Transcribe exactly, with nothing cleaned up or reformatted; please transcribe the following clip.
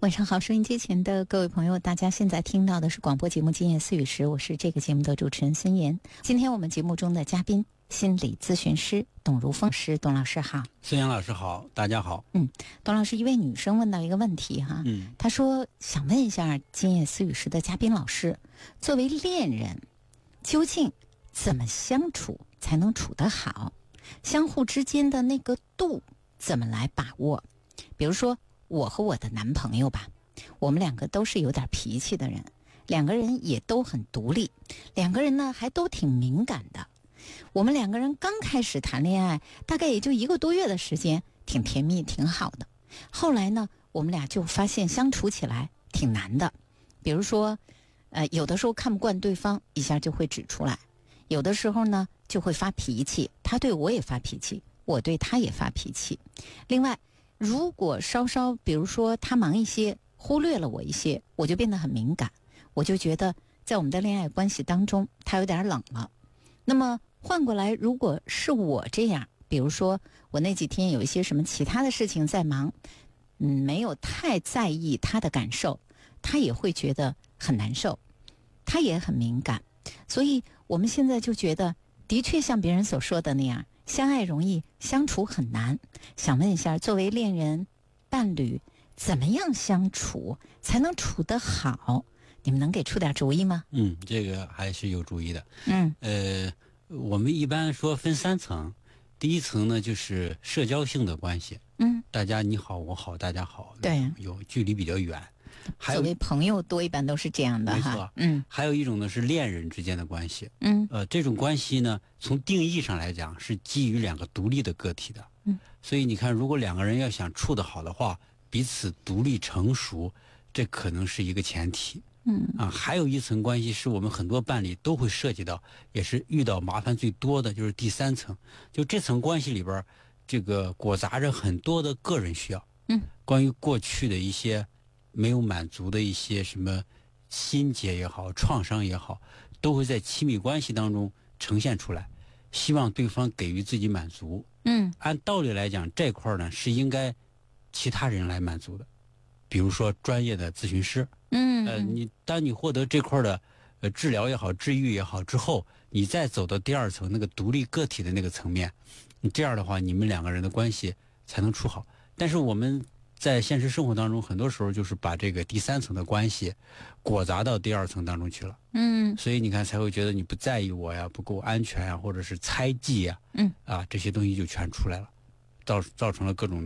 晚上好，收音机前的各位朋友，大家现在听到的是广播节目《今夜思语时》，我是这个节目的主持人孙岩。今天我们节目中的嘉宾，心理咨询师董如风师，董老师好。 孙杨老师好，大家好。 嗯，董老师，一位女生问到一个问题哈， 嗯， 她说想问一下今夜思语时的嘉宾老师，作为恋人，究竟怎么相处才能处得好？相互之间的那个度怎么来把握？比如说我和我的男朋友吧，我们两个都是有点脾气的人，两个人也都很独立，两个人呢还都挺敏感的。我们两个人刚开始谈恋爱，大概也就一个多月的时间，挺甜蜜挺好的。后来呢，我们俩就发现相处起来挺难的。比如说呃，有的时候看不惯对方，一下就会指出来，有的时候呢就会发脾气，他对我也发脾气，我对他也发脾气。另外如果稍稍比如说他忙一些，忽略了我一些，我就变得很敏感，我就觉得在我们的恋爱关系当中他有点冷了。那么换过来，如果是我这样，比如说我那几天有一些什么其他的事情在忙，嗯，没有太在意他的感受，他也会觉得很难受，他也很敏感。所以我们现在就觉得的确像别人所说的那样，相爱容易相处很难。想问一下，作为恋人伴侣，怎么样相处才能处得好？你们能给出点主意吗？ 嗯，这个还是有主意的。 嗯呃，我们一般说分三层，第一层呢就是社交性的关系， 嗯， 大家你好我好大家好， 对， 有距离比较远。还有所谓朋友多，一般都是这样的哈。 没错， 嗯， 还有一种呢是恋人之间的关系。 嗯， 呃，这种关系呢，从定义上来讲是基于两个独立的个体的。 嗯， 所以你看，如果两个人要想处得好的话，彼此独立成熟，这可能是一个前提。 嗯啊，还有一层关系是我们很多伴侣都会涉及到，也是遇到麻烦最多的，就是第三层。就这层关系里边，这个裹杂着很多的个人需要。 嗯， 关于过去的一些没有满足的一些什么心结也好、创伤也好，都会在亲密关系当中呈现出来，希望对方给予自己满足。 嗯， 按道理来讲，这块呢是应该其他人来满足的，比如说专业的咨询师。 嗯， 呃，你当你获得这块的呃治疗也好、治愈也好之后，你再走到第二层那个独立个体的那个层面，你这样的话，你们两个人的关系才能处好。但是我们在现实生活当中，很多时候就是把这个第三层的关系裹杂到第二层当中去了。 嗯， 所以你看才会觉得你不在意我呀，不够安全呀，或者是猜忌呀， 嗯， 啊，这些东西就全出来了，造造成了各种